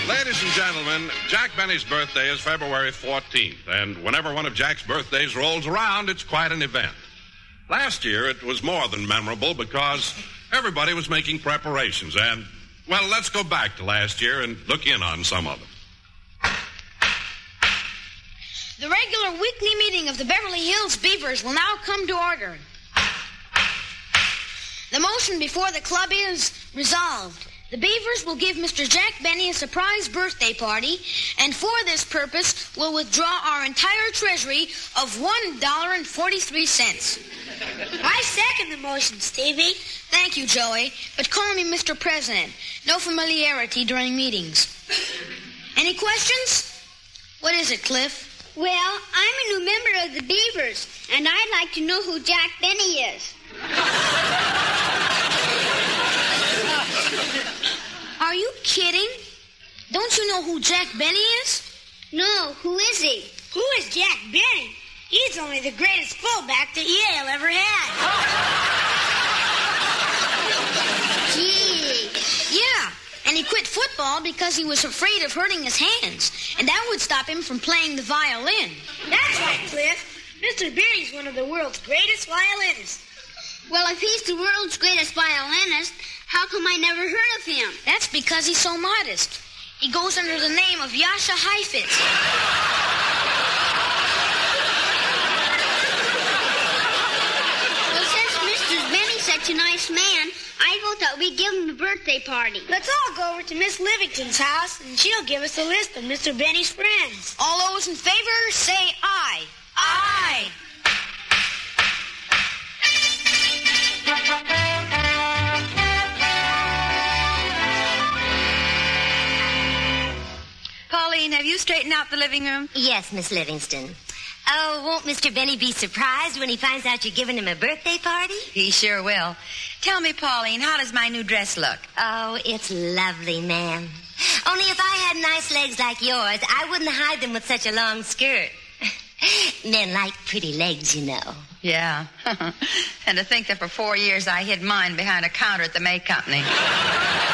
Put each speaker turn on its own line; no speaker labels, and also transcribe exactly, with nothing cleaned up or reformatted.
Ladies and gentlemen, Jack Benny's birthday is February fourteenth, and whenever one of Jack's birthdays rolls around, it's quite an event. Last year, it was more than memorable because everybody was making preparations, and, well, let's go back to last year and look in on some of it.
The regular weekly meeting of the Beverly Hills Beavers will now come to order. The motion before the club is resolved. The Beavers will give Mister Jack Benny a surprise birthday party, and for this purpose will withdraw our entire treasury of one dollar and forty-three cents.
I second the motion, Stevie.
Thank you, Joey, but call me Mister President. No familiarity during meetings. Any questions? What is it, Cliff?
Well, I'm a new member of the Beavers, and I'd like to know who Jack Benny is.
Are you kidding? Don't you know who Jack Benny is?
No, who is he?
Who is Jack Benny? He's only the greatest fullback that Yale ever had.
Gee, yeah. And he quit football because he was afraid of hurting his hands, and that would stop him from playing the violin.
That's right, Cliff. Mister Benny's one of the world's greatest violinists.
Well, if he's the world's greatest violinist, how come I never heard of him?
That's because he's so modest. He goes under the name of Jascha Heifetz.
Well, since Mister Benny's such a nice man, I vote that we give him a birthday party.
Let's all go over to Miss Livington's house, and she'll give us a list of Mister Benny's friends.
All those in favor, say aye. Aye.
Pauline, have you straightened out the living room?
Yes, Miss Livingston. Oh, won't Mister Benny be surprised when he finds out you're giving him a birthday party?
He sure will. Tell me, Pauline, how does my new dress look?
Oh, it's lovely, ma'am. Only if I had nice legs like yours, I wouldn't hide them with such a long skirt. Men like pretty legs, you know.
Yeah. And to think that for four years I hid mine behind a counter at the May Company.